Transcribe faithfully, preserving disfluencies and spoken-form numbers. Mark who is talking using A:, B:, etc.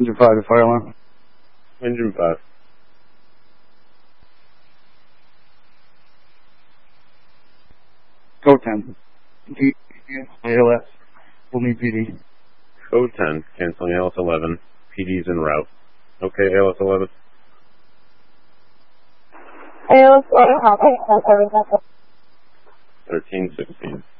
A: Engine five to fire alarm.
B: Engine five.
A: Code ten. P D, A L S. We'll need P D.
B: Code ten, canceling A L S eleven. P D's en route. Okay, A L S eleven.
C: A L S eleven, okay, that's everything.
B: thirteen sixteen.